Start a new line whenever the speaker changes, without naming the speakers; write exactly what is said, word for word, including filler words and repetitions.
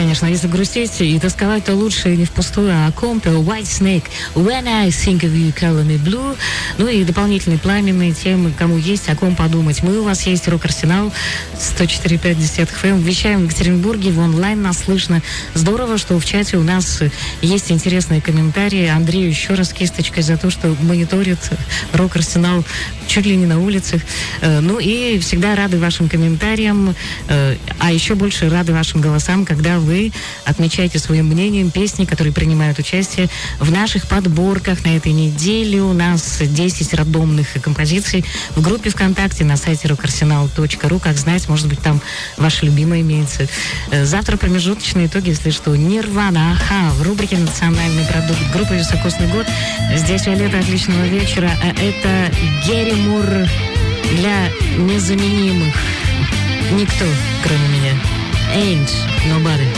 конечно, если грустить и тосковать, то лучше не впустую, а о ком-то. White Snake, When I Think of You, Color Me Blue. Ну и дополнительные пламенные темы, кому есть о ком подумать. Мы у вас есть Рок-Арсенал, сто четыре и пять Десятых эф эм. Вещаем в Екатеринбурге, в онлайн нас слышно. Здорово, что в чате у нас есть интересные комментарии. Андрею еще раз кисточкой за то, что мониторит Рок-Арсенал чуть ли не на улицах. Ну и всегда рады вашим комментариям, а еще больше рады вашим голосам, когда вы отмечаете своим мнением песни, которые принимают участие в наших подборках. На этой неделе у нас десять рандомных композиций в группе ВКонтакте на сайте рок арсенал точка ру. Как знать, может быть, там ваша любимая имеется. Завтра промежуточные итоги, если что. Нирвана, Аха, в рубрике «Национальный продукт» группы «Високосный год». Здесь Виолетта, отличного вечера. А это Гэри Мур для незаменимых. Никто, кроме меня. Ain't nobody.